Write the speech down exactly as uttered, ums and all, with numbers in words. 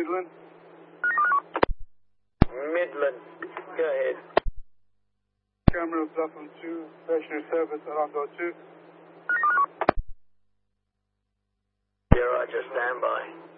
Midland. Midland. Go ahead. Camera platform two, stationary service around door two. Yeah, Roger, stand by.